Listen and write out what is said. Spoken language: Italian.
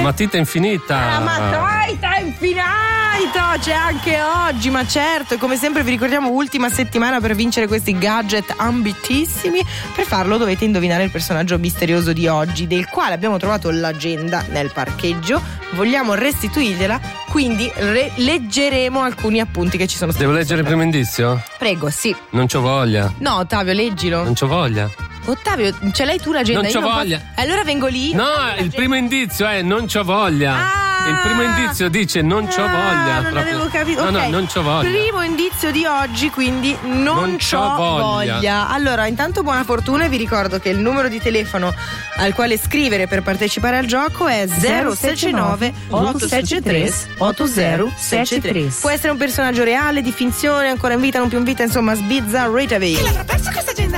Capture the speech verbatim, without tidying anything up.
matita infinita. La matita infinita c'è anche oggi, ma certo, e come sempre vi ricordiamo ultima settimana per vincere questi gadget ambitissimi. Per farlo dovete indovinare il personaggio misterioso di oggi, del quale abbiamo trovato l'agenda nel parcheggio. Vogliamo restituirgliela, quindi re- leggeremo alcuni appunti che ci sono stati. Devo leggere il primo indizio? Prego, sì. Non c'ho voglia. No, Ottavio, leggilo. Non c'ho voglia. Ottavio, ce l'hai tu l'agenda? Non c'ho Io non voglia. Posso... Allora vengo lì. No, il primo indizio è non c'ho voglia. Ah, il primo indizio dice non c'ho ah, voglia. Non proprio. avevo capito. No, okay. no, non c'ho voglia. Primo indizio di oggi, quindi non, Non c'ho c'ho voglia. voglia. Allora, intanto buona fortuna e vi ricordo che il numero di telefono al quale scrivere per partecipare al gioco è zero sette nove otto sette tre otto zero sette tre. Può essere un personaggio reale, di finzione, ancora in vita, non più in vita, insomma, sbizzarritavi. Chi l'avrà perso questa agenda?